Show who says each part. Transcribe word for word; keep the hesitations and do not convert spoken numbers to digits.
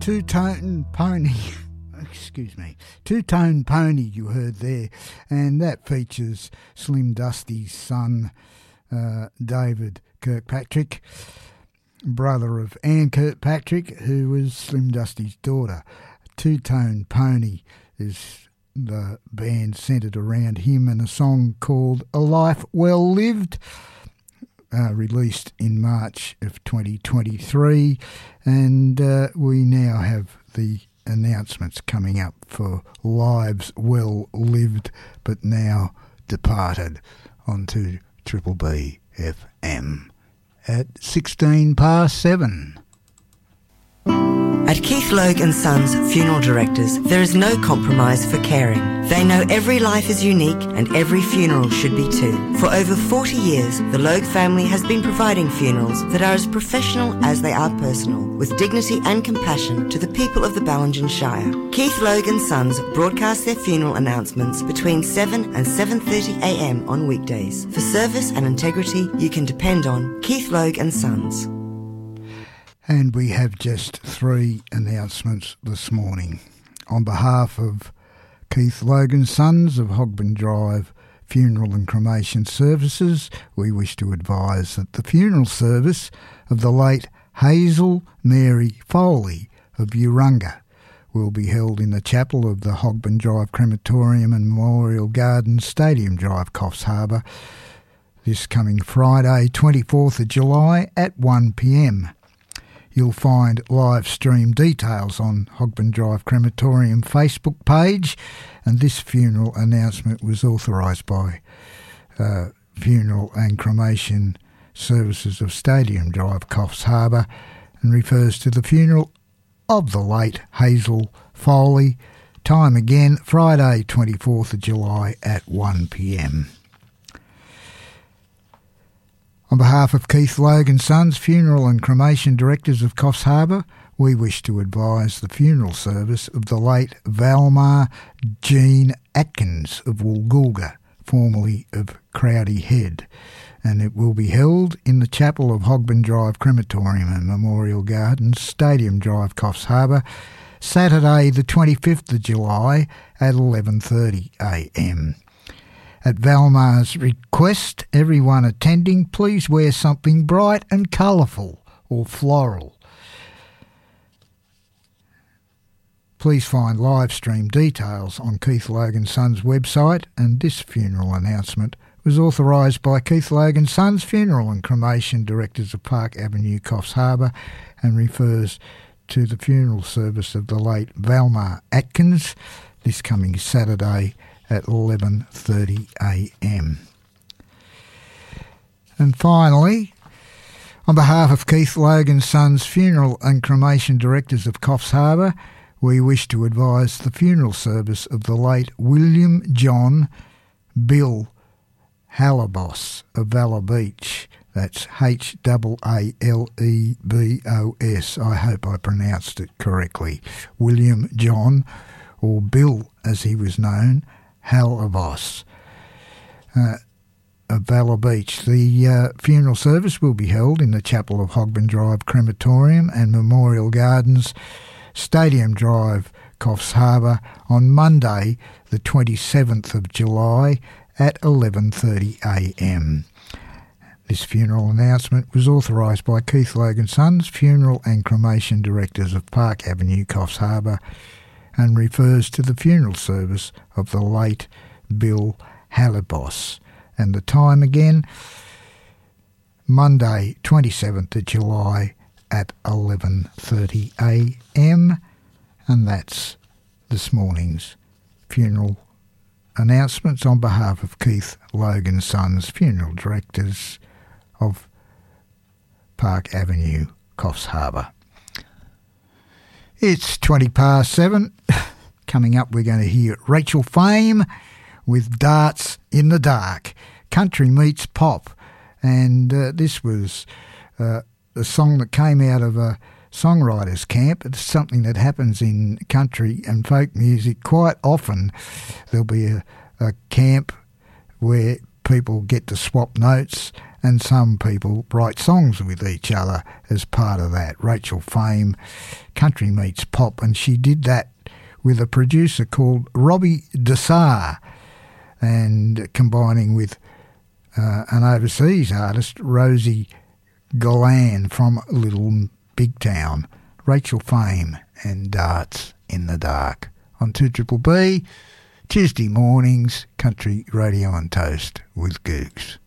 Speaker 1: Two-Tone Pony, excuse me, Two-Tone Pony you heard there, and that features Slim Dusty's son, uh, David Kirkpatrick, brother of Anne Kirkpatrick, who was Slim Dusty's daughter. Two-Tone Pony is the band centred around him, and a song called A Life Well Lived, Uh, released in March of twenty twenty-three, and uh, we now have the announcements coming up for Lives Well Lived but now departed onto Triple B F M at sixteen past seven.
Speaker 2: At Keith Logue and Sons Funeral Directors, there is no compromise for caring. They know every life is unique and every funeral should be too. For over forty years, the Logue family has been providing funerals that are as professional as they are personal, with dignity and compassion to the people of the Ballingen Shire. Keith Logue and Sons broadcast their funeral announcements between seven and seven thirty a m on weekdays. For service and integrity you can depend on Keith Logue and Sons.
Speaker 1: And we have just three announcements this morning. On behalf of Keith Logan Sons of Hogben Drive Funeral and Cremation Services, we wish to advise that the funeral service of the late Hazel Mary Foley of Urunga will be held in the chapel of the Hogben Drive Crematorium and Memorial Gardens, Stadium Drive, Coffs Harbour, this coming Friday, twenty-fourth of July at one p m. You'll find live stream details on Hogben Drive Crematorium Facebook page, and this funeral announcement was authorised by uh, Funeral and Cremation Services of Stadium Drive, Coffs Harbour, and refers to the funeral of the late Hazel Foley. Time again, Friday twenty-fourth of July at one p m. On behalf of Keith Logue and Sons, Funeral and Cremation Directors of Coffs Harbour, we wish to advise the funeral service of the late Valmar Jean Atkins of Woolgoolga, formerly of Crowdy Head, and it will be held in the chapel of Hogben Drive Crematorium and Memorial Gardens, Stadium Drive, Coffs Harbour, Saturday the twenty-fifth of July at eleven thirty a m. At Valmar's request, everyone attending, please wear something bright and colourful or floral. Please find live stream details on Keith Logue and Sons website, and this funeral announcement was authorised by Keith Logue and Sons, Funeral and Cremation Directors of Park Avenue, Coffs Harbour, and refers to the funeral service of the late Valmar Atkins this coming Saturday at eleven thirty a m. And finally, on behalf of Keith Logue and Sons Funeral and Cremation Directors of Coffs Harbour, we wish to advise the funeral service of the late William John Bill Halebos of Valor Beach. That's H A A L E B O S. I hope I pronounced it correctly. William John, or Bill as he was known, Halebos, uh, of Valor Beach. The uh, funeral service will be held in the chapel of Hogben Drive Crematorium and Memorial Gardens, Stadium Drive, Coffs Harbour, on Monday the twenty-seventh of July at eleven thirty a m. This funeral announcement was authorised by Keith Logue and Sons, Funeral and Cremation Directors of Park Avenue, Coffs Harbour, and refers to the funeral service of the late Bill Halebos. And the time again, Monday twenty-seventh of July at eleven thirty a m. And that's this morning's funeral announcements on behalf of Keith Logue and Sons, Funeral Directors of Park Avenue, Coffs Harbour. It's twenty past seven. Coming up, we're going to hear Rachel Fame with Darts in the Dark. Country meets pop. And uh, this was uh, a song that came out of a songwriters camp. It's something that happens in country and folk music quite often. There'll be a, a camp where people get to swap notes, and some people write songs with each other as part of that. Rachel Fame, Country Meets Pop, and she did that with a producer called Robbie Dessar, and combining with uh, an overseas artist, Rosie Golan from Little Big Town. Rachel Fame and Darts in the Dark on two B B, Tuesday mornings, Country Radio on Toast with Googs.